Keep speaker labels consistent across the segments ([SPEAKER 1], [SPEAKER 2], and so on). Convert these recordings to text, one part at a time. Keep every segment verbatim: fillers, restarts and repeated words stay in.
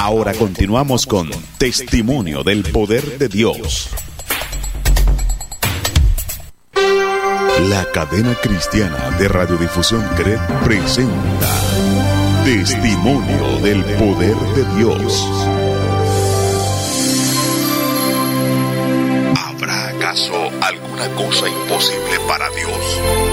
[SPEAKER 1] Ahora continuamos con Testimonio del Poder de Dios. La cadena cristiana de radiodifusión C R E D presenta Testimonio del Poder de Dios. ¿Habrá acaso alguna cosa imposible para Dios?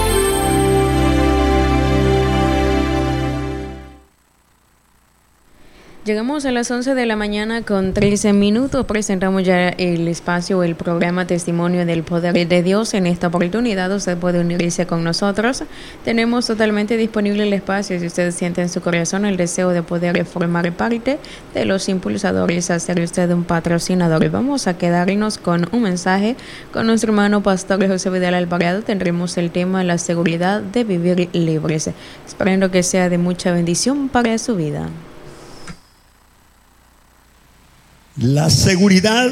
[SPEAKER 2] Llegamos a las once de la mañana con trece minutos. Presentamos ya el espacio, el programa Testimonio del Poder de Dios. En esta oportunidad usted puede unirse con nosotros. Tenemos totalmente disponible el espacio si usted siente en su corazón el deseo de poder formar parte de los impulsadores a ser usted un patrocinador. Y vamos a quedarnos con un mensaje con nuestro hermano pastor José Vidal Alvarado. Tendremos el tema la seguridad de vivir libres. Esperando que sea de mucha bendición para su vida.
[SPEAKER 3] La seguridad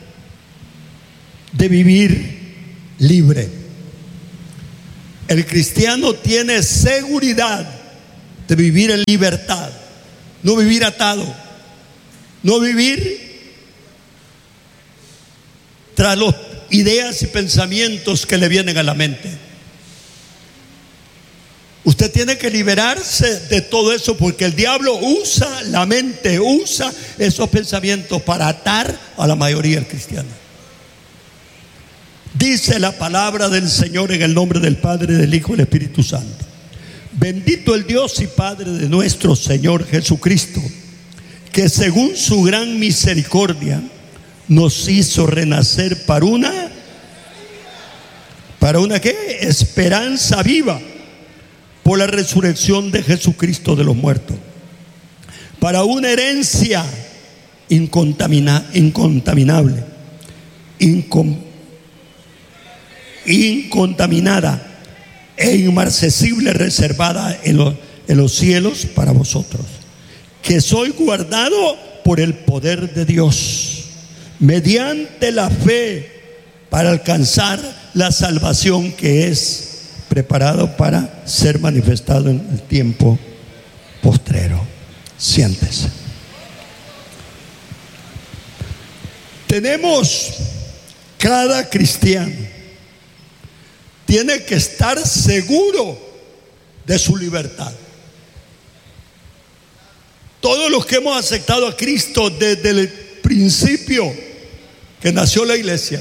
[SPEAKER 3] de vivir libre. El cristiano tiene seguridad de vivir en libertad, no vivir atado, no vivir tras las ideas y pensamientos que le vienen a la mente. Usted tiene que liberarse de todo eso, porque el diablo usa la mente, usa esos pensamientos para atar a la mayoría del cristiano. Dice la palabra del Señor en el nombre del Padre, del Hijo y del Espíritu Santo. Bendito el Dios y Padre de nuestro Señor Jesucristo, que según su gran misericordia nos hizo renacer para una, ¿para una qué? Esperanza viva, por la resurrección de Jesucristo de los muertos, para una herencia incontamina, incontaminable, incom, incontaminada e inmarcesible, reservada en, lo, en los cielos para vosotros, que soy guardado por el poder de Dios, mediante la fe, para alcanzar la salvación que es preparado para ser manifestado en el tiempo postrero. Siéntese. Tenemos, cada cristiano tiene que estar seguro de su libertad. Todos los que hemos aceptado a Cristo desde el principio que nació la iglesia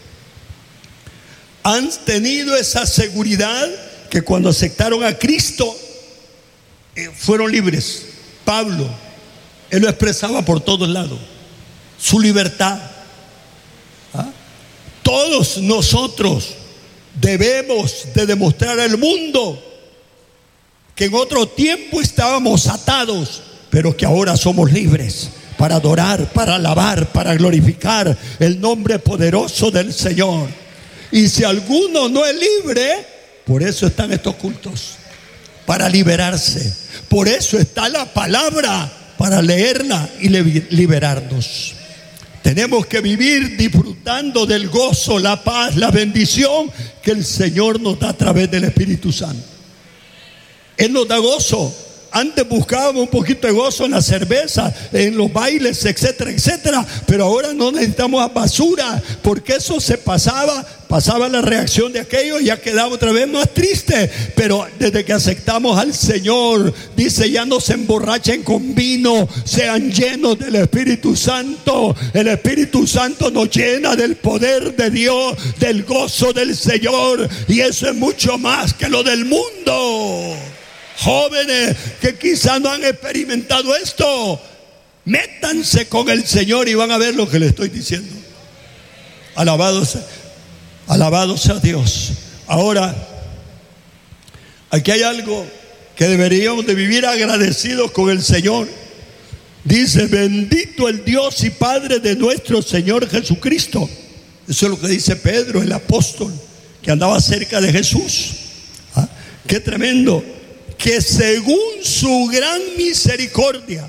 [SPEAKER 3] han tenido esa seguridad que cuando aceptaron a Cristo eh, fueron libres. Pablo, él lo expresaba por todos lados, su libertad. ¿Ah? Todos nosotros debemos de demostrar al mundo que en otro tiempo estábamos atados, pero que ahora somos libres para adorar, para alabar, para glorificar el nombre poderoso del Señor. Y si alguno no es libre, por eso están estos cultos, para liberarse. Por eso está la palabra, para leerla y liberarnos. Tenemos que vivir disfrutando del gozo, la paz, la bendición que el Señor nos da a través del Espíritu Santo. Él nos da gozo. Antes buscábamos un poquito de gozo en la cerveza, en los bailes, etcétera, etcétera. Pero ahora no necesitamos basura, porque eso se pasaba, pasaba la reacción de aquello y ya quedaba otra vez más triste. Pero desde que aceptamos al Señor, dice, ya no se emborrachen con vino, sean llenos del Espíritu Santo. El Espíritu Santo nos llena del poder de Dios, del gozo del Señor. Y eso es mucho más que lo del mundo. Jóvenes que quizás no han experimentado esto, métanse con el Señor y van a ver lo que les estoy diciendo. Alabado sea, alabado sea Dios. Ahora, aquí hay algo que deberíamos de vivir agradecidos con el Señor. Dice, bendito el Dios y Padre de nuestro Señor Jesucristo. Eso es lo que dice Pedro, el apóstol, que andaba cerca de Jesús. ¿Ah? Qué tremendo. Que según su gran misericordia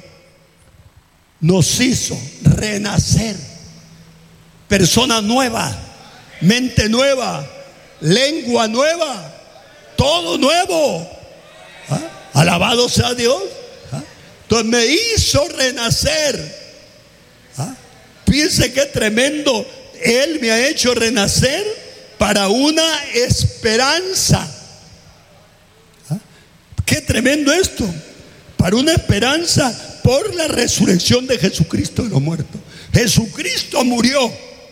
[SPEAKER 3] nos hizo renacer, persona nueva, mente nueva, lengua nueva, todo nuevo. ¿Ah? Alabado sea Dios. ¿Ah? Entonces me hizo renacer. ¿Ah? Fíjense qué tremendo. Él me ha hecho renacer para una esperanza. ¿Ah? Qué tremendo esto. Para una esperanza por la resurrección de Jesucristo de los muertos. Jesucristo murió,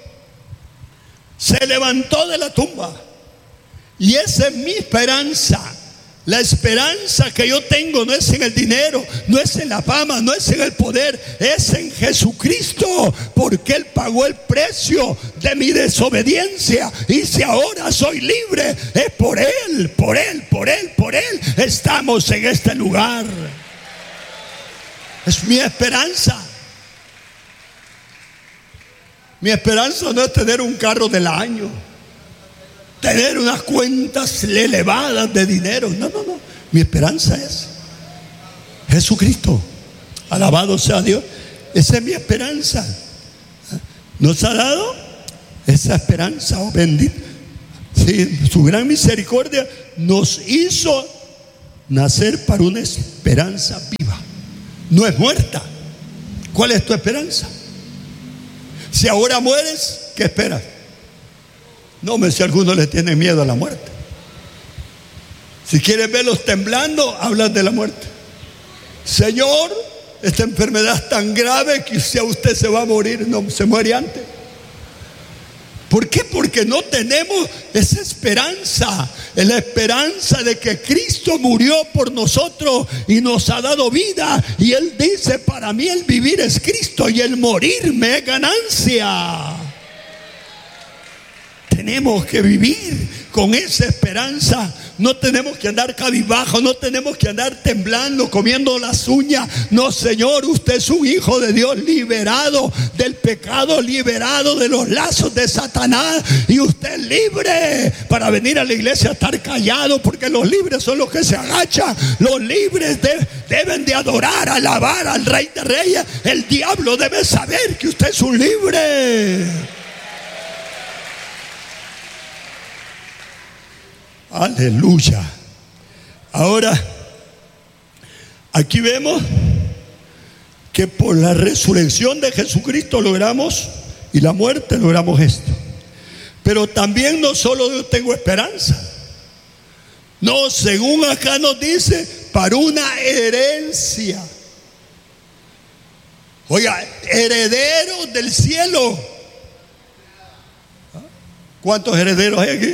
[SPEAKER 3] se levantó de la tumba, y esa es mi esperanza. La esperanza que yo tengo no es en el dinero, no es en la fama, no es en el poder, es en Jesucristo, porque Él pagó el precio de mi desobediencia, y si ahora soy libre, es por Él, por Él, por Él, por Él estamos en este lugar. Es mi esperanza. Mi esperanza no es tener un carro del año, tener unas cuentas elevadas de dinero. No, no, no. Mi esperanza es Jesucristo. Alabado sea Dios. Esa es mi esperanza. Nos ha dado esa esperanza, oh bendito. Sí, su gran misericordia nos hizo nacer para una esperanza viva. No es muerta. ¿Cuál es tu esperanza? Si ahora mueres, ¿qué esperas? No me sé, algunos le tienen miedo a la muerte. Si quieres verlos temblando, hablan de la muerte. Señor, esta enfermedad es tan grave que si a usted se va a morir, no se muere antes. ¿Por qué? Porque no tenemos esa esperanza, la esperanza de que Cristo murió por nosotros y nos ha dado vida. Y Él dice, para mí el vivir es Cristo y el morir me es ganancia. Tenemos que vivir con esa esperanza. No tenemos que andar cabizbajo, no tenemos que andar temblando, comiendo las uñas. No, Señor, usted es un hijo de Dios, liberado del pecado, liberado de los lazos de Satanás, y usted es libre para venir a la iglesia a estar callado, porque los libres son los que se agachan. Los libres de, deben de adorar, alabar al Rey de Reyes. El diablo debe saber que usted es un libre. Aleluya. Ahora, aquí vemos que por la resurrección de Jesucristo logramos, y la muerte logramos esto. Pero también no solo yo tengo esperanza. No, según acá nos dice, para una herencia. Oiga, herederos del cielo. ¿Cuántos herederos hay aquí?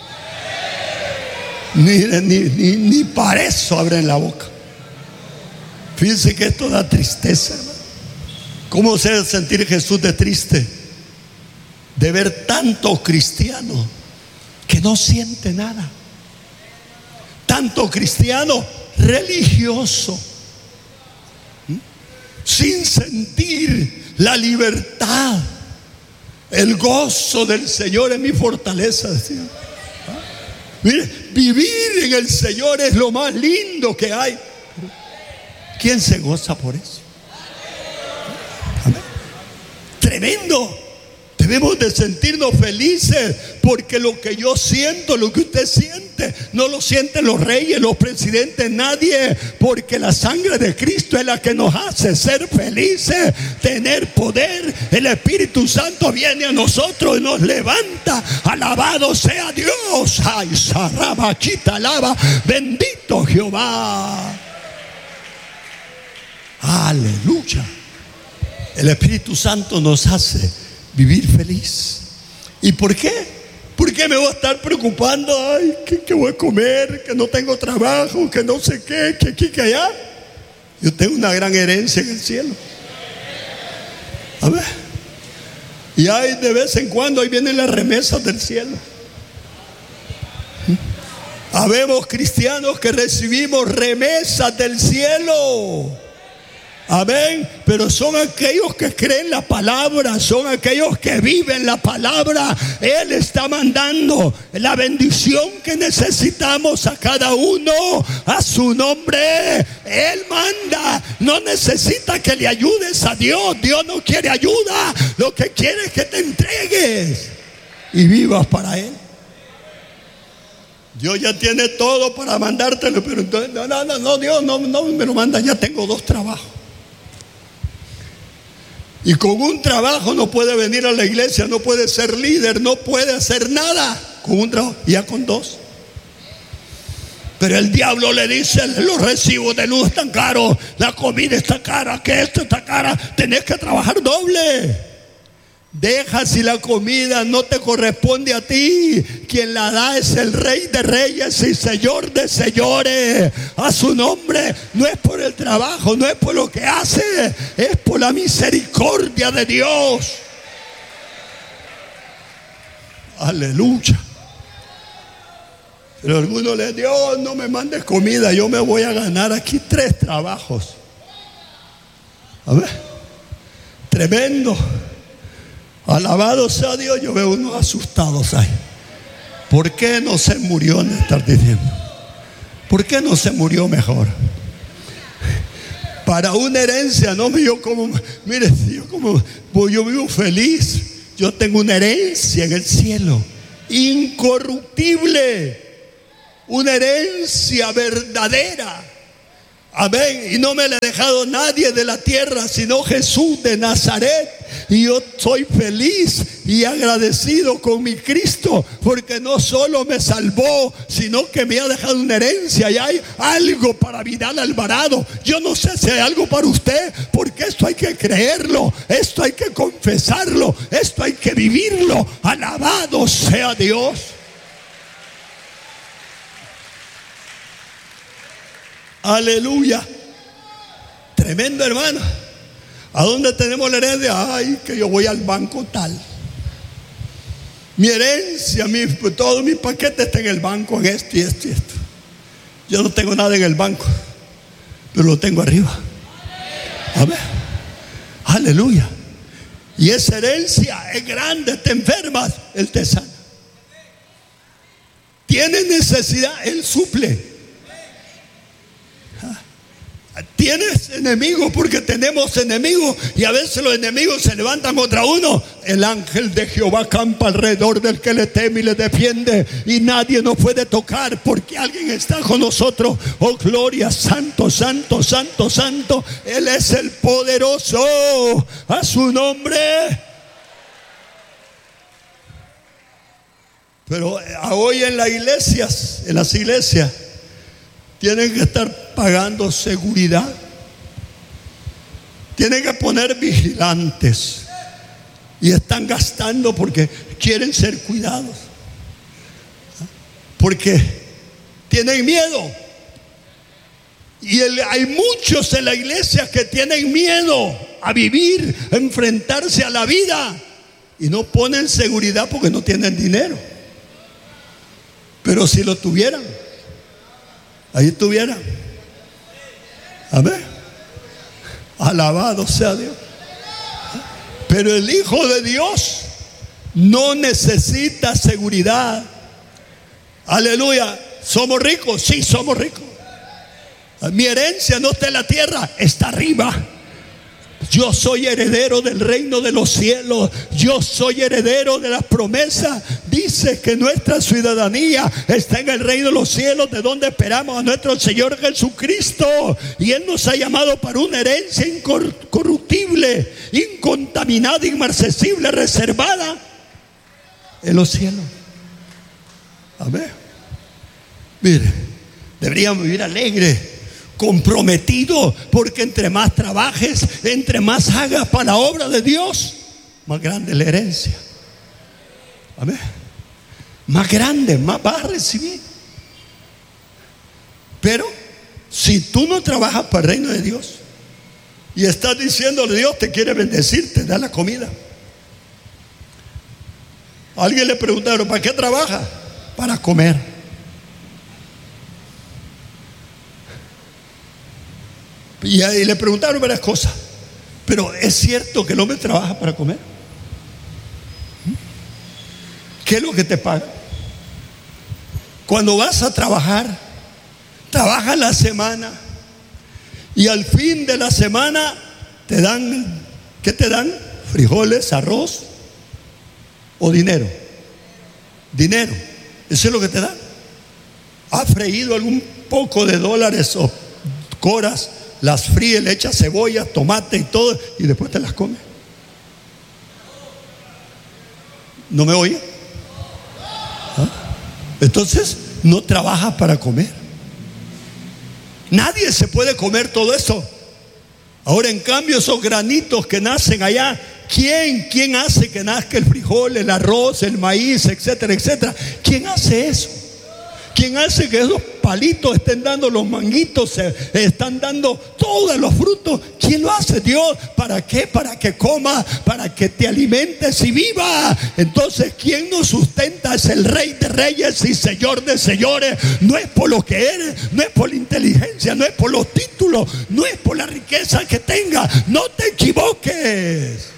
[SPEAKER 3] Ni, ni, ni, ni para eso abren la boca. Fíjense que esto da tristeza, hermano. ¿Cómo se debe sentir Jesús de triste? De ver tanto cristiano que no siente nada. Tanto cristiano religioso, ¿sí?, sin sentir la libertad. El gozo del Señor es mi fortaleza, decía. Mire, vivir en el Señor es lo más lindo que hay. ¿Quién se goza por eso? Amén. Tremendo. Debemos de sentirnos felices, porque lo que yo siento, lo que usted siente, no lo sienten los reyes, los presidentes, nadie. Porque la sangre de Cristo es la que nos hace ser felices, tener poder. El Espíritu Santo viene a nosotros y nos levanta. Alabado sea Dios. Ay, sarabachita, alaba. Bendito Jehová. Aleluya. El Espíritu Santo nos hace vivir feliz. ¿Y por qué? ¿Por qué me voy a estar preocupando? Ay, ¿qué, qué voy a comer? Que no tengo trabajo, que no sé qué, que aquí, que allá. Yo tengo una gran herencia en el cielo. A ver. Y hay de vez en cuando, ahí vienen las remesas del cielo. Habemos cristianos que recibimos remesas del cielo. Amén. Pero son aquellos que creen la palabra, son aquellos que viven la palabra. Él está mandando la bendición que necesitamos a cada uno, a su nombre. Él manda. No necesita que le ayudes a Dios. Dios no quiere ayuda. Lo que quiere es que te entregues y vivas para Él. Dios ya tiene todo para mandártelo, pero entonces, no, no, no, no, Dios no, no me lo manda. Ya tengo dos trabajos. Y con un trabajo no puede venir a la iglesia, no puede ser líder, no puede hacer nada. Con un trabajo, ya con dos. Pero el diablo le dice: los recibos de luz están caros, la comida está cara, que esto está cara, tenés que trabajar doble. Deja si la comida no te corresponde a ti. Quien la da es el Rey de Reyes y Señor de Señores. A su nombre. No es por el trabajo, no es por lo que hace, es por la misericordia de Dios. Aleluya. Pero algunos le dicen: Dios, no me mandes comida, yo me voy a ganar aquí tres trabajos. A ver, tremendo. Alabado sea Dios. Yo veo unos asustados ahí. ¿Por qué no se murió? En estar diciendo, ¿por qué no se murió mejor? Para una herencia, no, yo como, mire, yo como, yo vivo feliz. Yo tengo una herencia en el cielo, incorruptible, una herencia verdadera. Amén. Y no me la ha dejado nadie de la tierra, sino Jesús de Nazaret. Y yo soy feliz y agradecido con mi Cristo, porque no solo me salvó, sino que me ha dejado una herencia. Y hay algo para Vidal Alvarado. Yo no sé si hay algo para usted, porque esto hay que creerlo, esto hay que confesarlo, esto hay que vivirlo. Alabado sea Dios. Aleluya. Tremendo, hermano. ¿A dónde tenemos la herencia? Ay, que yo voy al banco tal. Mi herencia, mi, todo mi paquete está en el banco, en esto y esto y esto. Yo no tengo nada en el banco, pero lo tengo arriba. A ver. Aleluya. Y esa herencia es grande. Te enfermas, Él te sana. Tienes necesidad, Él suple. Tienes enemigos, porque tenemos enemigos, y a veces los enemigos se levantan contra uno. El ángel de Jehová campa alrededor del que le teme y le defiende, y nadie nos puede tocar, porque alguien está con nosotros. Oh, gloria, santo, santo, santo, santo. Él es el poderoso. A su nombre. Pero hoy en las iglesias, en las iglesias, tienen que estar pagando seguridad. Tienen que poner vigilantes. Y están gastando porque quieren ser cuidados. Porque tienen miedo. Y el, hay muchos en la iglesia que tienen miedo a vivir, a enfrentarse a la vida. Y no ponen seguridad porque no tienen dinero. Pero si lo tuvieran, ahí estuviera. Amén. Alabado sea Dios. Pero el Hijo de Dios no necesita seguridad. Aleluya. ¿Somos ricos? Sí, somos ricos. Mi herencia no está en la tierra, está arriba. Yo soy heredero del reino de los cielos. Yo soy heredero de las promesas. Dice que nuestra ciudadanía está en el reino de los cielos, de donde esperamos a nuestro Señor Jesucristo. Y Él nos ha llamado para una herencia incorruptible, incontaminada, inmarcesible, reservada en los cielos. Amén. Mire, deberíamos vivir alegres, comprometido, porque entre más trabajes, entre más hagas para la obra de Dios, más grande es la herencia. Amén. Más grande, más vas a recibir. Pero si tú no trabajas para el reino de Dios y estás diciéndole: Dios te quiere bendecir, te da la comida. A alguien le preguntaron: ¿para qué trabaja? Para comer. Y ahí le preguntaron varias cosas. Pero ¿es cierto que el hombre trabaja para comer? ¿Qué es lo que te paga? Cuando vas a trabajar, trabajas la semana y al fin de la semana te dan, ¿qué te dan? Frijoles, arroz o dinero. Dinero, eso es lo que te dan. ¿Has freído algún poco de dólares o coras? Las fríes, le echas cebolla, tomate y todo, y después te las comes. ¿No me oye? ¿Ah? Entonces no trabaja para comer. Nadie se puede comer todo eso. Ahora, en cambio, esos granitos que nacen allá, ¿quién, quién hace que nazca el frijol, el arroz, el maíz, etcétera, etcétera? ¿Quién hace eso? ¿Quién hace que esos palitos estén dando los manguitos, se están dando todos los frutos? ¿Quién lo hace? Dios. ¿Para qué? Para que coma, para que te alimentes y viva. Entonces, ¿quién nos sustenta? Es el Rey de Reyes y Señor de Señores. No es por lo que eres, no es por la inteligencia, no es por los títulos, no es por la riqueza que tenga. No te equivoques.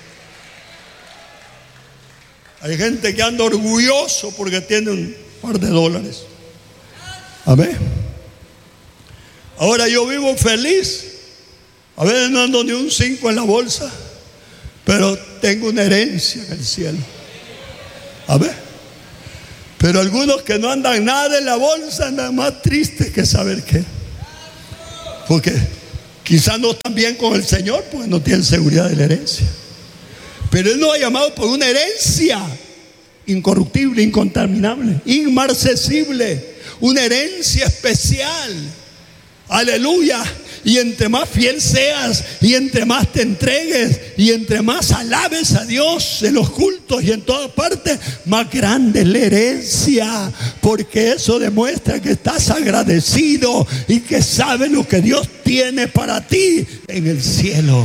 [SPEAKER 3] Hay gente que anda orgulloso porque tiene un par de dólares. Amén. Ahora yo vivo feliz. A veces no ando ni un cinco en la bolsa, pero tengo una herencia en el cielo. Amén. Pero algunos que no andan nada en la bolsa andan más tristes que saber qué. Porque quizás no están bien con el Señor, porque no tienen seguridad de la herencia. Pero Él nos ha llamado por una herencia incorruptible, incontaminable, inmarcesible. Una herencia especial. Aleluya. Y entre más fiel seas, y entre más te entregues, y entre más alabes a Dios en los cultos y en todas partes, más grande es la herencia. Porque eso demuestra que estás agradecido y que sabes lo que Dios tiene para ti en el cielo.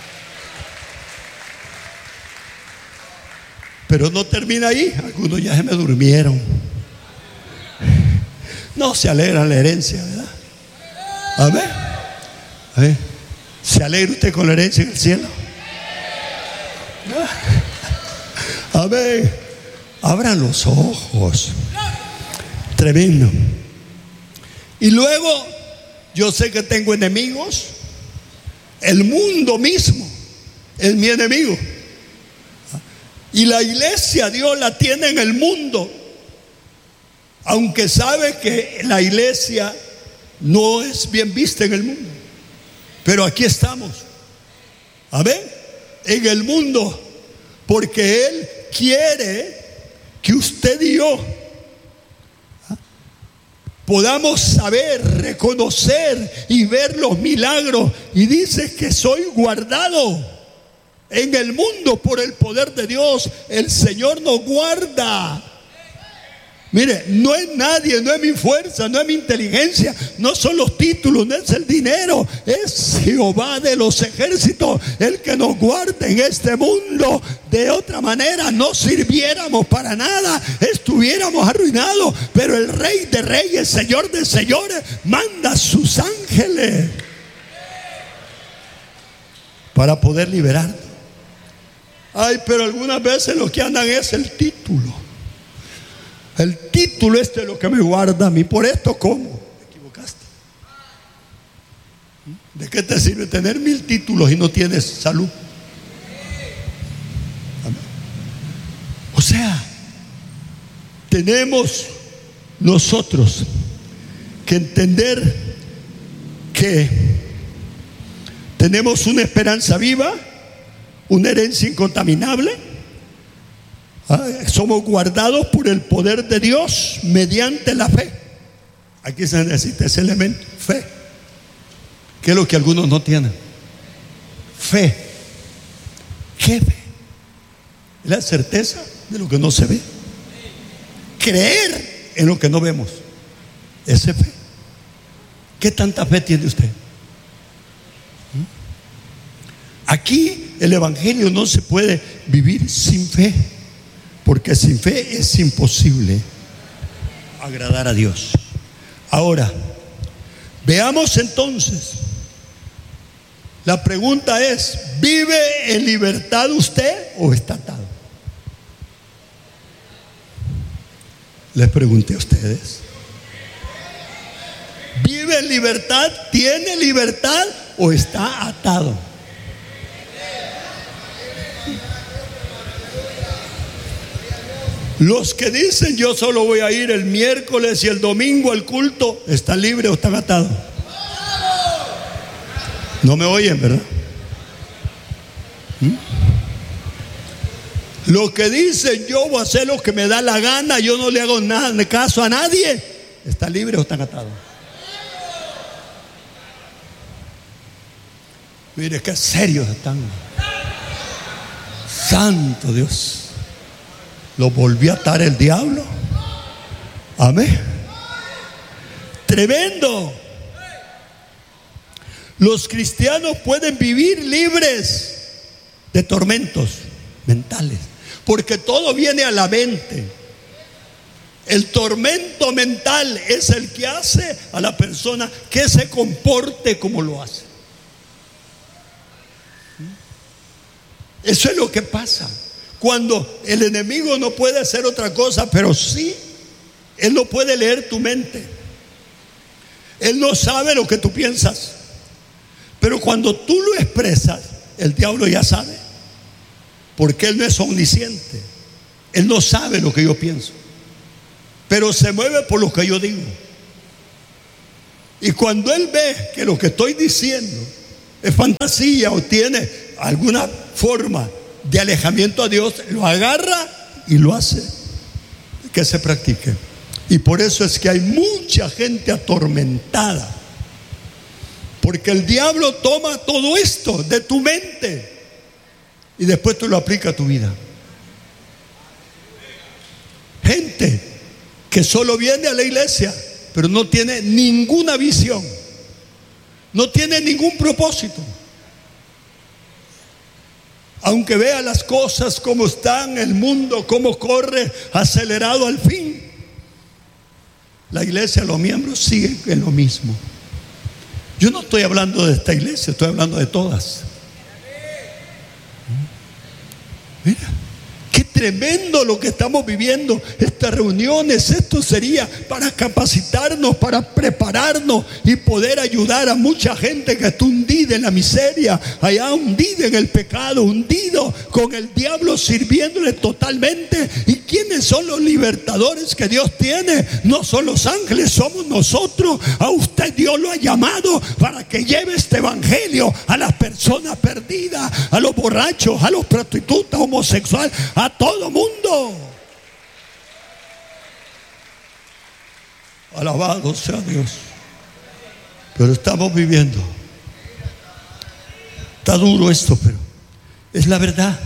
[SPEAKER 3] Pero no termina ahí. Algunos ya se me durmieron. No se alegra la herencia, ¿verdad? Amén. Amén. ¿Se alegra usted con la herencia en el cielo? Amén. Abran los ojos. Tremendo. Y luego, yo sé que tengo enemigos. El mundo mismo es mi enemigo. Y la iglesia Dios la tiene en el mundo. Aunque sabe que la iglesia no es bien vista en el mundo. Pero aquí estamos. Amén. En el mundo. Porque Él quiere que usted y yo podamos saber, reconocer y ver los milagros. Y dice que soy guardado en el mundo por el poder de Dios. El Señor nos guarda. Mire, no es nadie, no es mi fuerza, no es mi inteligencia, no son los títulos, no es el dinero, es Jehová de los ejércitos el que nos guarda en este mundo. De otra manera no sirviéramos para nada, estuviéramos arruinados. Pero el Rey de Reyes, Señor de Señores, manda a sus ángeles para poder liberarnos. Ay, pero algunas veces lo que andan es el título. El título este es lo que me guarda a mí. Por esto, ¿cómo? Te equivocaste. ¿De qué te sirve tener mil títulos y no tienes salud? Amén. O sea, tenemos nosotros que entender que tenemos una esperanza viva, una herencia incontaminable. Ah, somos guardados por el poder de Dios mediante la fe. Aquí se necesita ese elemento, fe, que es lo que algunos no tienen. Fe. ¿Qué fe? Es la certeza de lo que no se ve. Creer en lo que no vemos. Esa fe. ¿Qué tanta fe tiene usted? Aquí el evangelio no se puede vivir sin fe. Porque sin fe es imposible agradar a Dios. Ahora, veamos entonces. La pregunta es: ¿vive en libertad usted o está atado? Les pregunté a ustedes. ¿Vive en libertad? ¿Tiene libertad o está atado? Los que dicen yo solo voy a ir el miércoles y el domingo al culto, ¿están libres o están atados? No me oyen, ¿verdad? ¿Mm? Lo que dicen, yo voy a hacer lo que me da la gana, yo no le hago nada, caso a nadie, ¿está libre o están atados? Mire qué serios están. Santo Dios. Lo volvió a atar el diablo. Amén. Tremendo. Los cristianos pueden vivir libres de tormentos mentales, porque todo viene a la mente. El tormento mental es el que hace a la persona que se comporte como lo hace. Eso es lo que pasa cuando el enemigo no puede hacer otra cosa, pero sí, él no puede leer tu mente. Él no sabe lo que tú piensas, pero cuando tú lo expresas, el diablo ya sabe, porque él no es omnisciente. Él no sabe lo que yo pienso, pero se mueve por lo que yo digo. Y cuando él ve que lo que estoy diciendo es fantasía o tiene alguna forma de alejamiento a Dios, lo agarra y lo hace que se practique. Y por eso es que hay mucha gente atormentada, porque el diablo toma todo esto de tu mente y después tú lo aplicas a tu vida. Gente que solo viene a la iglesia, pero no tiene ninguna visión, no tiene ningún propósito. Aunque vea las cosas como están, el mundo como corre acelerado al fin, la iglesia, los miembros siguen en lo mismo. Yo no estoy hablando de esta iglesia, estoy hablando de todas. Mira, qué tremendo lo que estamos viviendo. Estas reuniones, esto sería para capacitarnos, para prepararnos y poder ayudar a mucha gente que está hundida en la miseria, allá hundida en el pecado, hundido con el diablo, sirviéndole totalmente. ¿Y quiénes son los libertadores que Dios tiene? No son los ángeles, somos nosotros. A usted Dios lo ha llamado para que lleve este evangelio a las personas perdidas, a los borrachos, a los prostitutas, homosexuales, a todo mundo. Alabado sea Dios. Pero estamos viviendo. Está duro esto, pero es la verdad.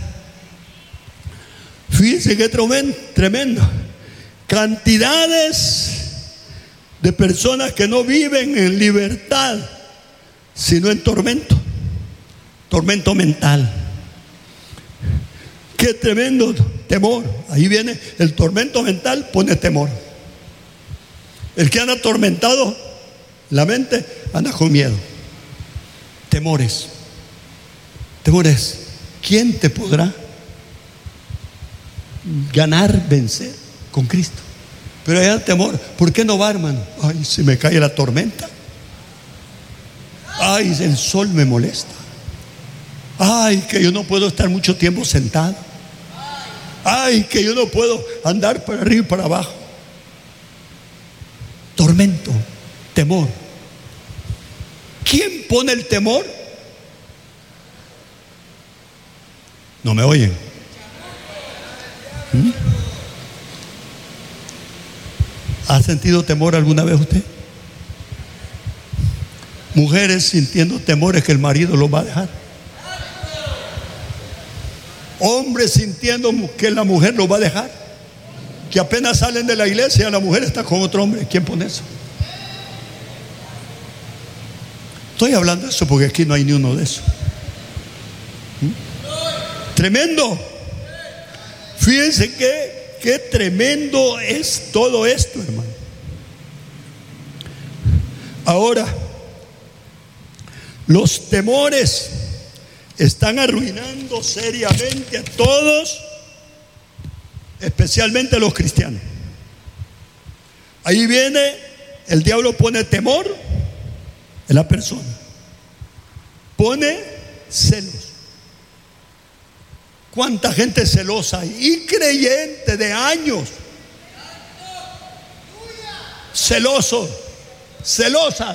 [SPEAKER 3] Fíjense qué tremendo. Cantidades de personas que no viven en libertad, sino en tormento. Tormento mental. Qué tremendo temor. Ahí viene el tormento mental, pone temor. El que anda atormentado, la mente anda con miedo. Temores. Temores. ¿Quién te podrá ganar, vencer con Cristo? Pero hay el temor. ¿Por qué no va, hermano? Ay, se me cae la tormenta. Ay, el sol me molesta. Ay, que yo no puedo estar mucho tiempo sentado. Ay, que yo no puedo andar para arriba y para abajo. Tormento, temor. ¿Quién pone el temor? ¿No me oyen? ¿Mm? ¿Ha sentido temor alguna vez usted? Mujeres sintiendo temores que el marido los va a dejar. Hombres sintiendo que la mujer los va a dejar, que apenas salen de la iglesia la mujer está con otro hombre. ¿Quién pone eso? Estoy hablando de eso porque aquí no hay ni uno de eso. ¿Mm? Tremendo. Fíjense que qué tremendo es todo esto, hermano. Ahora, los temores están arruinando seriamente a todos, especialmente a los cristianos. Ahí viene, el diablo pone temor en la persona, pone celos. ¿Cuánta gente celosa hay? Y creyente de años, celosos, celosas.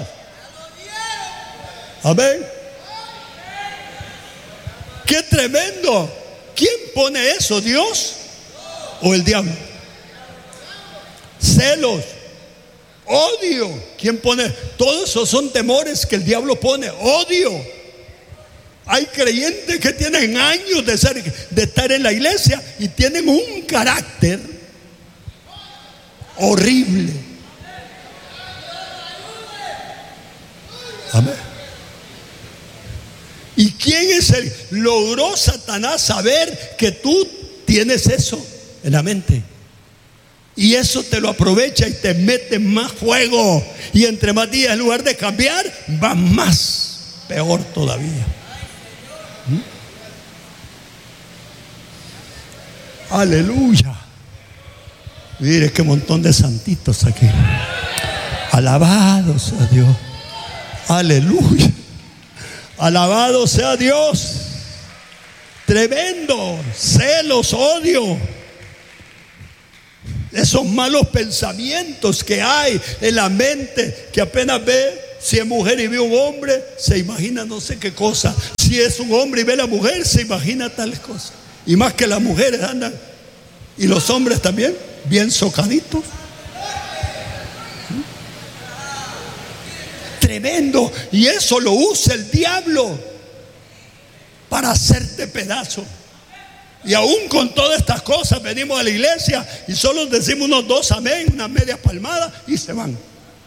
[SPEAKER 3] Amén. ¡Qué tremendo! ¿quién pone eso? ¿Dios o el diablo? Celos, odio. ¿Quién pone? Todos esos son temores que el diablo pone. Odio. Hay creyentes que tienen años de, ser, de estar en la iglesia y tienen un carácter horrible. Amén. ¿Y quién es el? Logró Satanás saber que tú tienes eso en la mente. Y eso te lo aprovecha y te mete más fuego. Y entre más días, en lugar de cambiar, va más peor todavía. ¿Mm? Aleluya. Mire qué montón de santitos aquí. Alabado sea Dios. Aleluya. Alabado sea Dios. Tremendo. Celos, odio. Esos malos pensamientos que hay en la mente, que apenas ve, si es mujer y ve un hombre, se imagina no sé qué cosa. Si es un hombre y ve a la mujer, se imagina tales cosas. Y más que las mujeres andan, y los hombres también, bien socaditos. Tremendo. Y eso lo usa el diablo para hacerte pedazo. Y aún con todas estas cosas venimos a la iglesia y solo decimos unos dos amén, una media palmada y se van.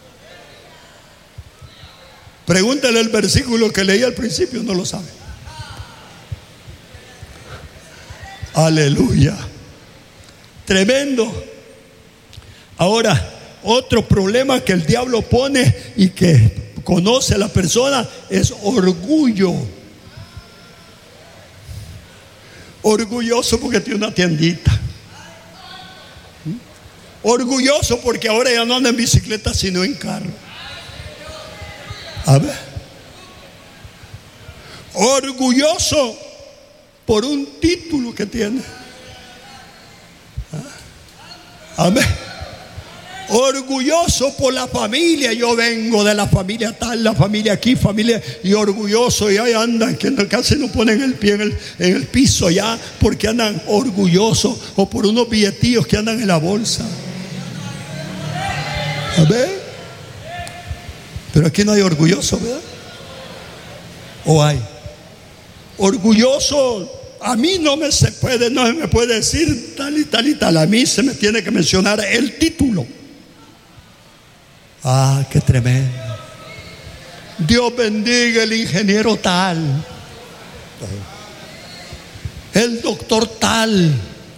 [SPEAKER 3] Pregúntale el versículo que leí al principio, no lo sabe. Aleluya. Tremendo. Ahora, otro problema que el diablo pone y que conoce a la persona es orgullo. Orgulloso porque tiene una tiendita. Orgulloso porque ahora ya no anda en bicicleta sino en carro. A ver. Orgulloso por un título que tiene. Amén. Orgulloso por la familia. Yo vengo de la familia tal, la familia aquí, familia. Y orgulloso, y ahí andan, que casi no ponen el pie en el, en el piso ya, porque andan orgullosos. O por unos billetillos que andan en la bolsa. A ver. Pero aquí no hay orgulloso, ¿verdad? ¿O hay? Orgulloso. A mí no me se puede, no me puede decir tal y tal y tal. A mí se me tiene que mencionar el título. Ah, qué tremendo. Dios bendiga el ingeniero tal, el doctor tal,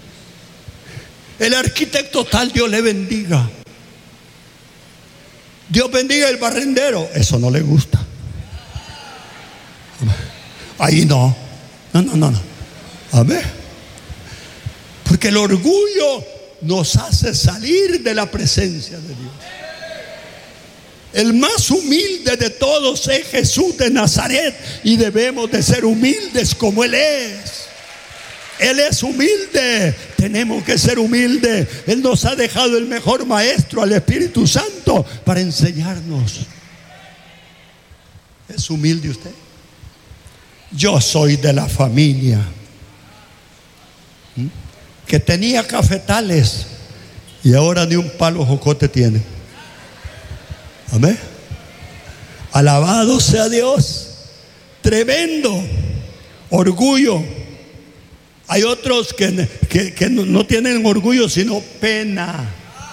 [SPEAKER 3] el arquitecto tal. Dios le bendiga. Dios bendiga el barrendero. Eso no le gusta. Ahí no. No, no, no, no. Amén. Porque el orgullo nos hace salir de la presencia de Dios. El más humilde de todos es Jesús de Nazaret, y debemos de ser humildes como Él es. Él es humilde, tenemos que ser humildes. Él nos ha dejado el mejor maestro, al Espíritu Santo, para enseñarnos. ¿Es humilde usted? Yo soy de la familia ¿Mm? que tenía cafetales y ahora ni un palo jocote tiene. Amén. Alabado sea Dios. Tremendo orgullo. Hay otros que, que, que no tienen orgullo sino pena.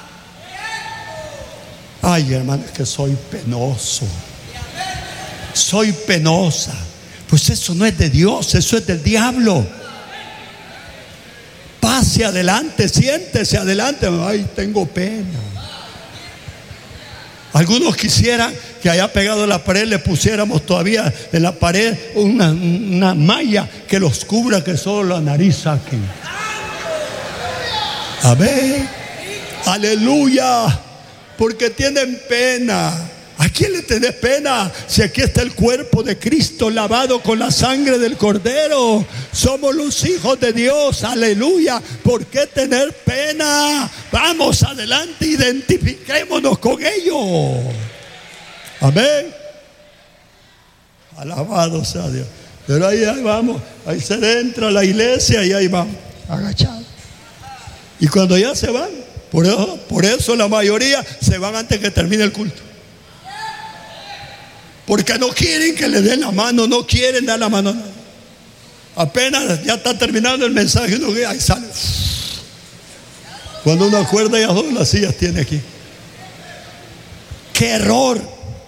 [SPEAKER 3] Ay, hermano, es que soy penoso. Soy penosa. Pues eso no es de Dios, eso es del diablo. Pase adelante, siéntese adelante. Ay, tengo pena. Algunos quisieran que allá pegado a la pared le pusiéramos todavía en la pared una, una malla que los cubra, que solo la nariz saquen. Amén. Aleluya. Porque tienen pena. ¿A quién le tenés pena? Si aquí está el cuerpo de Cristo lavado con la sangre del Cordero. Somos los hijos de Dios. Aleluya. ¿Por qué tener pena? Vamos adelante, identifiquémonos con ellos. Amén. Alabado sea Dios. Pero ahí, ahí vamos, ahí se entra a la iglesia y ahí vamos, agachados. Y cuando ya se van, por eso, por eso la mayoría se van antes que termine el culto. Porque no quieren que le den la mano, no quieren dar la mano. Apenas ya está terminando el mensaje, uno ve, ahí sale. Cuando uno acuerda, ya todas las sillas tiene aquí. ¡Qué error!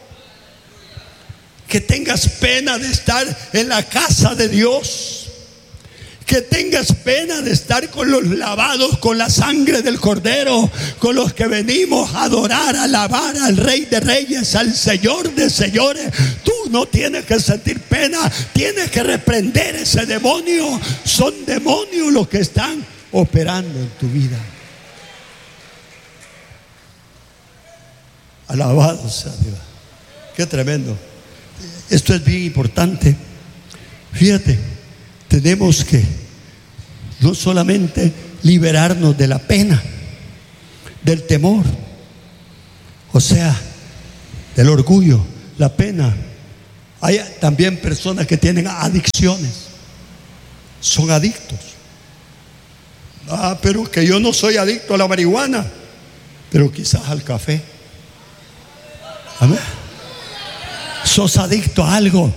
[SPEAKER 3] Que tengas pena de estar en la casa de Dios. Que tengas pena de estar con los lavados con la sangre del Cordero, con los que venimos a adorar, a alabar al Rey de Reyes, al Señor de Señores. Tú no tienes que sentir pena, tienes que reprender ese demonio. Son demonios los que están operando en tu vida. Alabado sea Dios. Qué tremendo. Esto es bien importante. Fíjate, tenemos que no solamente liberarnos de la pena, del temor, o sea, del orgullo, la pena. Hay también personas que tienen adicciones, son adictos. Ah, pero que yo no soy adicto a la marihuana, pero quizás al café. Amén. Sos adicto a algo.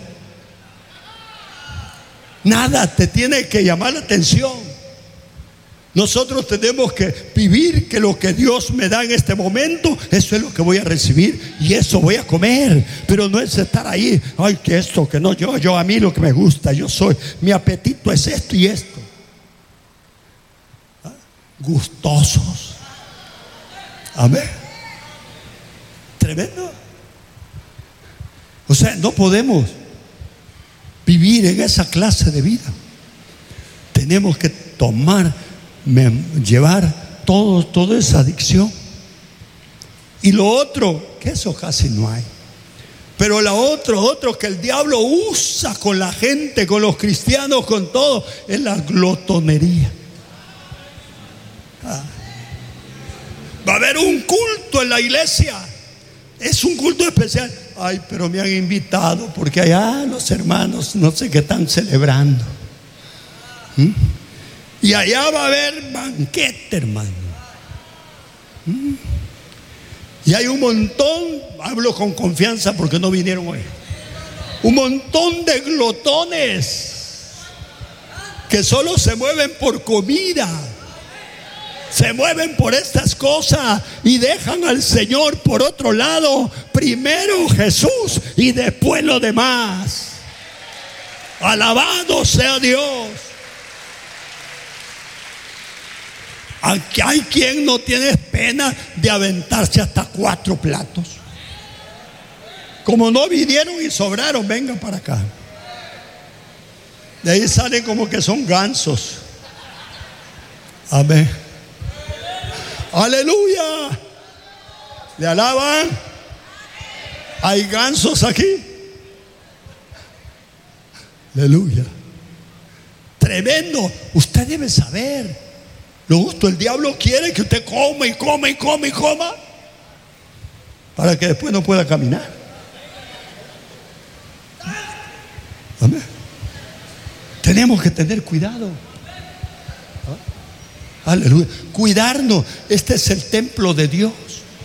[SPEAKER 3] Nada te tiene que llamar la atención. Nosotros tenemos que vivir que lo que Dios me da en este momento, eso es lo que voy a recibir y eso voy a comer. Pero no es estar ahí, ay, que esto, que no, yo, yo a mí lo que me gusta, yo soy, mi apetito es esto y esto. ¿Ah? Gustosos. Amén. Tremendo. O sea, no podemos vivir en esa clase de vida. Tenemos que tomar, llevar todo, toda esa adicción. Y lo otro, que eso casi no hay. Pero lo otro, otro que el diablo usa con la gente, con los cristianos, con todo, es la glotonería. Ah. Va a haber un culto en la iglesia. Es un culto especial. Ay, pero me han invitado porque allá los hermanos no sé qué están celebrando. ¿Mm? Y allá va a haber banquete, hermano. ¿Mm? Y hay un montón, hablo con confianza porque no vinieron hoy, un montón de glotones que solo se mueven por comida. Se mueven por estas cosas y dejan al Señor por otro lado. Primero Jesús y después lo demás. Alabado sea Dios. Aquí hay quien no tiene pena de aventarse hasta cuatro platos. Como no vinieron y sobraron, vengan para acá. De ahí salen como que son gansos. Amén. Aleluya. ¿Le alaban? Hay gansos aquí. Aleluya. Tremendo. Usted debe saber. Lo justo, el diablo quiere que usted coma y coma y coma y coma para que después no pueda caminar. Amén. Tenemos que tener cuidado. Aleluya. Cuidarnos. Este es el templo de Dios.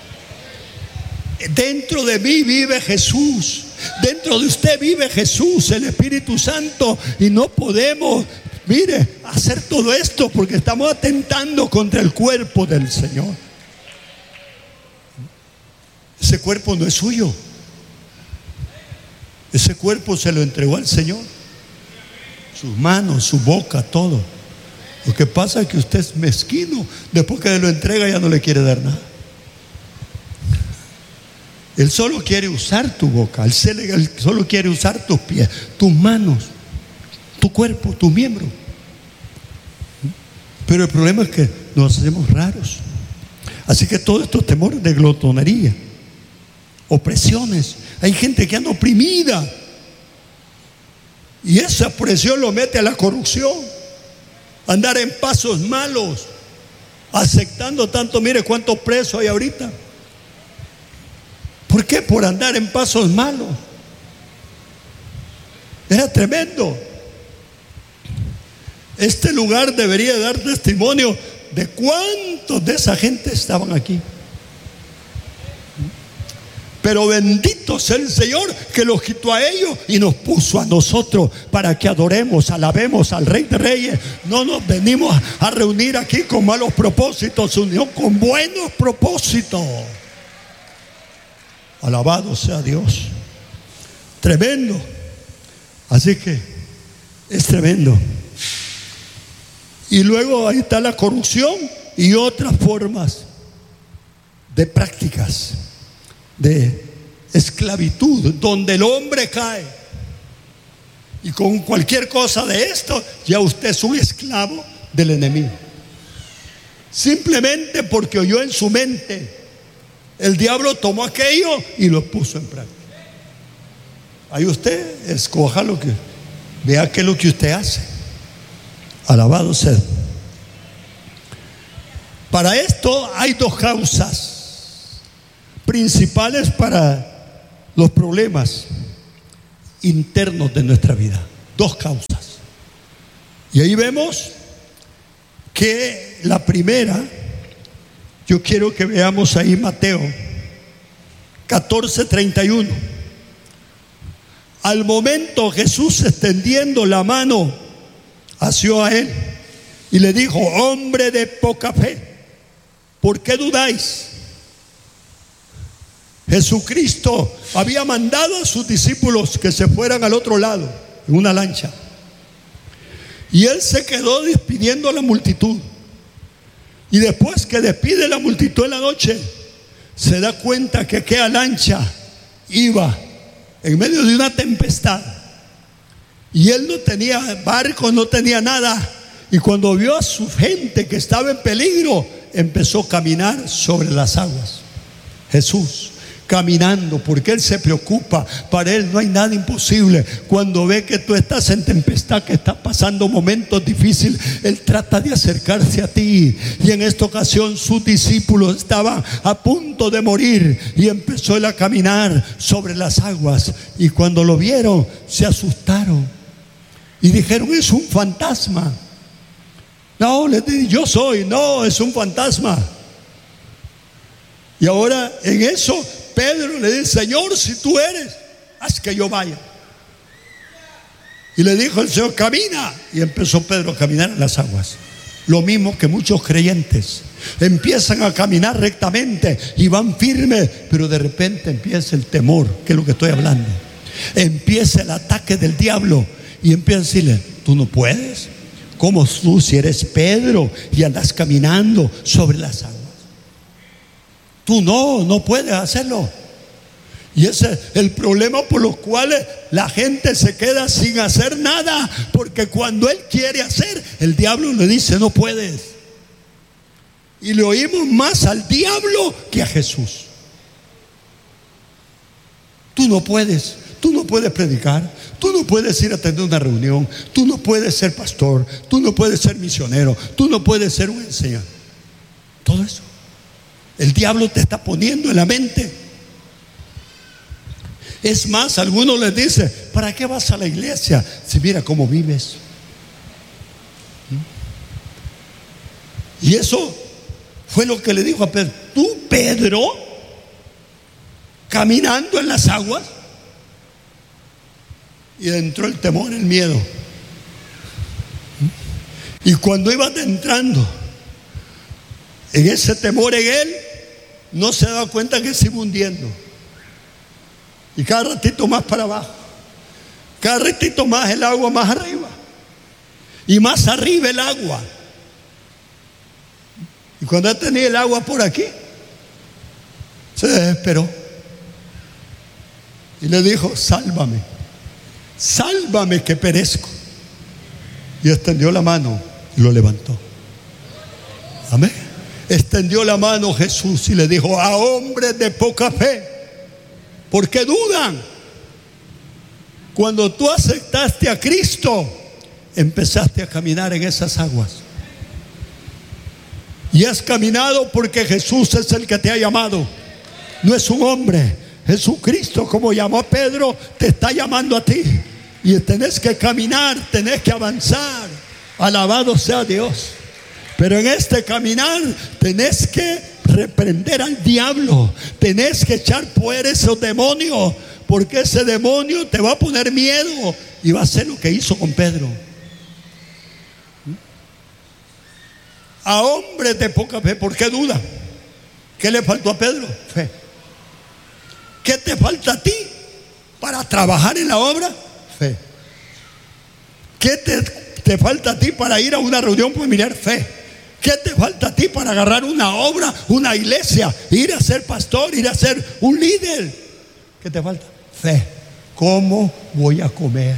[SPEAKER 3] Dentro de mí vive Jesús. Dentro de usted vive Jesús, el Espíritu Santo. Y no podemos, mire, hacer todo esto porque estamos atentando contra el cuerpo del Señor. Ese cuerpo no es suyo. Ese cuerpo se lo entregó al Señor. Sus manos, su boca, todo. Lo que pasa es que usted es mezquino. Después que lo entrega ya no le quiere dar nada. Él solo quiere usar tu boca. Él solo quiere usar tus pies, tus manos, tu cuerpo, tus miembros. Pero el problema es que nos hacemos raros. Así que todos estos temores de glotonería, opresiones. Hay gente que anda oprimida y esa opresión lo mete a la corrupción. Andar en pasos malos, aceptando tanto. Mire cuántos presos hay ahorita. ¿Por qué? Por andar en pasos malos. Era tremendo. Este lugar debería dar testimonio de cuántos de esa gente estaban aquí. Pero bendito sea el Señor que los quitó a ellos y nos puso a nosotros para que adoremos, alabemos al Rey de Reyes. No nos venimos a reunir aquí con malos propósitos, sino con buenos propósitos. Alabado sea Dios. Tremendo. Así que es tremendo. Y luego ahí está la corrupción y otras formas de prácticas de esclavitud, donde el hombre cae. Y con cualquier cosa de esto, ya usted es un esclavo del enemigo. Simplemente porque oyó en su mente, el diablo tomó aquello y lo puso en práctica. Ahí usted escoja lo que, vea qué es lo que usted hace. Alabado sea. Para esto hay dos causas principales para los problemas internos de nuestra vida. Dos causas. Y ahí vemos que la primera, yo quiero que veamos ahí Mateo catorce treinta y uno. Al momento Jesús, extendiendo la mano, asió a él y le dijo: hombre de poca fe, ¿por qué dudáis? Jesucristo había mandado a sus discípulos que se fueran al otro lado en una lancha, y él se quedó despidiendo a la multitud. Y después que despide la multitud en la noche, se da cuenta que aquella lancha iba en medio de una tempestad, y él no tenía barco, no tenía nada. Y cuando vio a su gente que estaba en peligro, empezó a caminar sobre las aguas. Jesús caminando, porque él se preocupa. Para él no hay nada imposible. Cuando ve que tú estás en tempestad, que estás pasando momentos difíciles, él trata de acercarse a ti. Y en esta ocasión sus discípulos estaban a punto de morir, y empezó él a caminar sobre las aguas. Y cuando lo vieron, se asustaron y dijeron: es un fantasma. No, les dije: yo soy. No, es un fantasma. Y ahora en eso Pedro le dice: Señor, si tú eres, haz que yo vaya. Y le dijo el Señor: camina. Y empezó Pedro a caminar en las aguas. Lo mismo que muchos creyentes empiezan a caminar rectamente y van firmes, pero de repente empieza el temor, que es lo que estoy hablando. Empieza el ataque del diablo y empieza a decirle: tú no puedes. ¿Cómo tú, si eres Pedro y andas caminando sobre las aguas? Tú no, no puedes hacerlo. Y ese es el problema por los cuales la gente se queda sin hacer nada, porque cuando él quiere hacer, el diablo le dice: no puedes. Y le oímos más al diablo que a Jesús. Tú no puedes. Tú no puedes predicar, tú no puedes ir a atender una reunión, tú no puedes ser pastor, tú no puedes ser misionero, tú no puedes ser un enseñador. Todo eso el diablo te está poniendo en la mente. Es más, algunos les dice: ¿para qué vas a la iglesia si mira cómo vives? Y eso fue lo que le dijo a Pedro: tú, Pedro, caminando en las aguas. Y entró el temor, el miedo. Y cuando iba entrando en ese temor en él, no se daba cuenta que se iba hundiendo. Y cada ratito más para abajo, cada ratito más el agua más arriba, y más arriba el agua. Y cuando él tenía el agua por aquí, se desesperó y le dijo: sálvame, sálvame que perezco. Y extendió la mano y lo levantó. Amén. Extendió la mano Jesús y le dijo: a hombres de poca fe, ¿por qué dudan? Cuando tú aceptaste a Cristo, empezaste a caminar en esas aguas. Y has caminado porque Jesús es el que te ha llamado. No es un hombre. Jesucristo, como llamó a Pedro, te está llamando a ti. Y tenés que caminar, tenés que avanzar. Alabado sea Dios. Pero en este caminar tenés que reprender al diablo. Tenés que echar fuera esos demonios, porque ese demonio te va a poner miedo y va a hacer lo que hizo con Pedro. A hombres de poca fe, ¿por qué duda? ¿Qué le faltó a Pedro? Fe. ¿Qué te falta a ti para trabajar en la obra? Fe. ¿Qué te, te falta a ti para ir a una reunión familiar? Fe. ¿Qué te falta a ti para agarrar una obra, una iglesia, ir a ser pastor, ir a ser un líder? ¿Qué te falta? Fe. ¿Cómo voy a comer?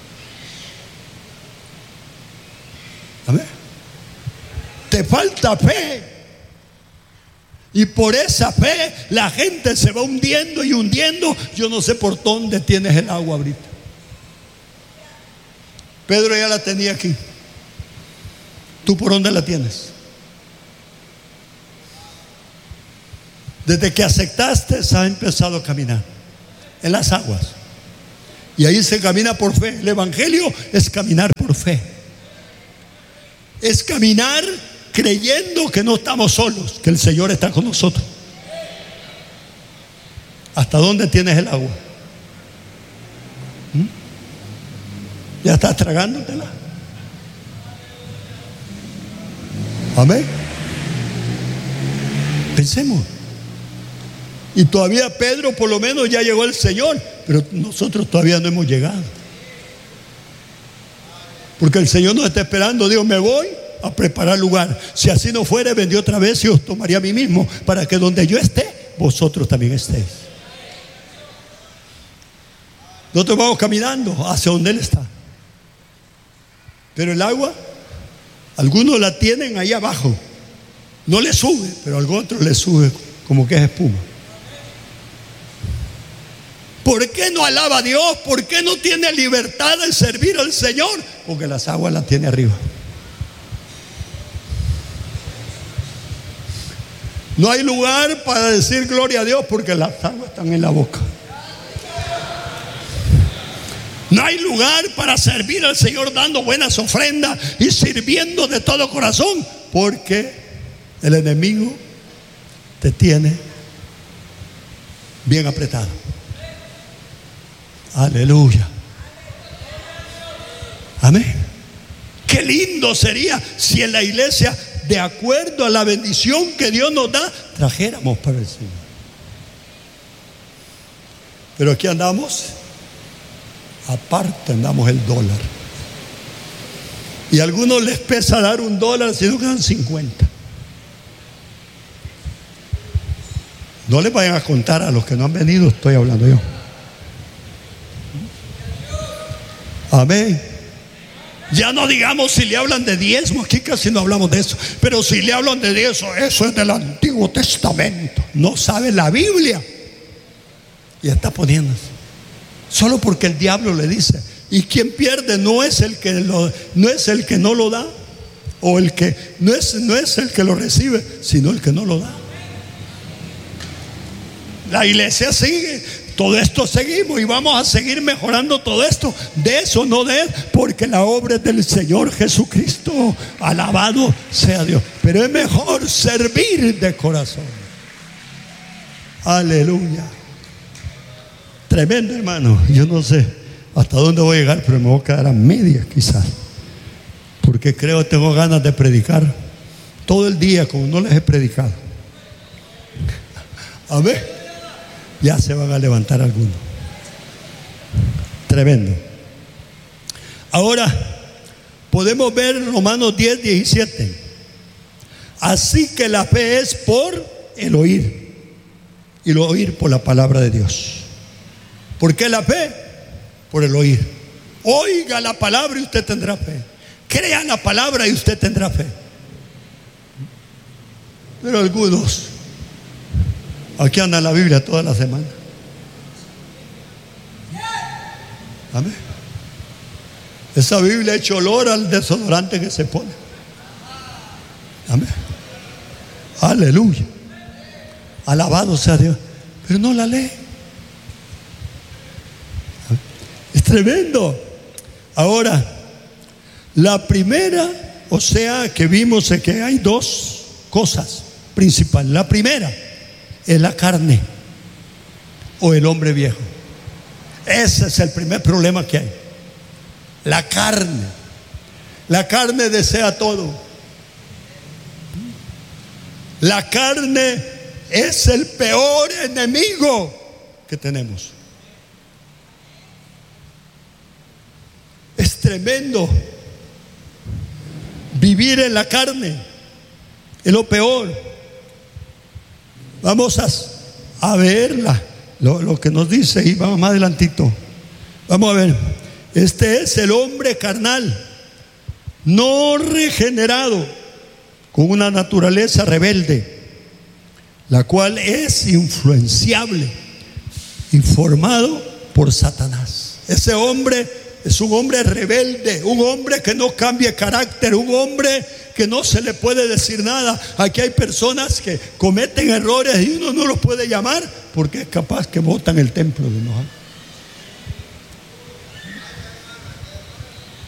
[SPEAKER 3] Amén. Te falta fe. Y por esa fe la gente se va hundiendo y hundiendo. Yo no sé por dónde tienes el agua ahorita. Pedro ya la tenía aquí. ¿Tú por dónde la tienes? Desde que aceptaste, se ha empezado a caminar en las aguas. Y ahí se camina por fe. El evangelio es caminar por fe. Es caminar creyendo que no estamos solos, que el Señor está con nosotros. ¿Hasta dónde tienes el agua? ¿Mm? ¿Ya estás tragándotela? Amén. Pensemos. Y todavía Pedro por lo menos ya llegó el Señor, pero nosotros todavía no hemos llegado. Porque el Señor nos está esperando. Dios, me voy a preparar lugar. Si así no fuera, vendré otra vez y os tomaría a mí mismo, para que donde yo esté, vosotros también estéis. Nosotros vamos caminando hacia donde Él está. Pero el agua, algunos la tienen ahí abajo, no le sube, pero al otro le sube como que es espuma. ¿Por qué no alaba a Dios? ¿Por qué no tiene libertad de servir al Señor? Porque las aguas las tiene arriba. No hay lugar para decir gloria a Dios porque las aguas están en la boca. No hay lugar para servir al Señor dando buenas ofrendas y sirviendo de todo corazón, porque el enemigo te tiene bien apretado. Aleluya. Amén. Qué lindo sería si en la iglesia, de acuerdo a la bendición que Dios nos da, trajéramos para el Señor. Pero aquí andamos, aparte andamos el dólar. Y a algunos les pesa dar un dólar, sino que dan cincuenta. No les vayan a contar a los que no han venido, estoy hablando yo. Amén. Ya no digamos si le hablan de diezmo, aquí casi no hablamos de eso, pero si le hablan de diezmo, eso es del Antiguo Testamento. No sabe la Biblia y está poniéndose solo porque el diablo le dice. Y quien pierde no es el que lo, no es el que no lo da, o el que no es, no es el que lo recibe, sino el que no lo da. La iglesia sigue. Todo esto seguimos y vamos a seguir mejorando todo esto. De eso no de él, porque la obra es del Señor Jesucristo. Alabado sea Dios. Pero es mejor servir de corazón. Aleluya. Tremendo, hermano. Yo no sé hasta dónde voy a llegar, pero me voy a quedar a medias quizás, porque creo que tengo ganas de predicar todo el día como no les he predicado. Amén. Ya se van a levantar algunos. Tremendo. Ahora podemos ver Romanos diez, diecisiete. Así que la fe es por el oír, y lo oír por la palabra de Dios. ¿Por qué la fe? Por el oír. Oiga la palabra y usted tendrá fe. Crea la palabra y usted tendrá fe. Pero algunos aquí anda la Biblia toda la semana. Amén. Esa Biblia ha hecho olor al desodorante que se pone. Amén. Aleluya. Alabado sea Dios. Pero no la lee. Es tremendo. Ahora, La primera, o sea, que vimos es que hay dos cosas principales. La primera es la carne o el hombre viejo. Ese es el primer problema que hay. La carne. La carne desea todo. La carne es el peor enemigo que tenemos. Es tremendo vivir en la carne. Es lo peor. Vamos a, a verla, lo, lo que nos dice, y vamos más adelantito. Vamos a ver. Este es el hombre carnal, no regenerado, con una naturaleza rebelde, la cual es influenciable, informado por Satanás. Ese hombre es un hombre rebelde, un hombre que no cambia carácter, un hombre que no se le puede decir nada. Aquí hay personas que cometen errores y uno no los puede llamar porque es capaz que botan el templo de enojar.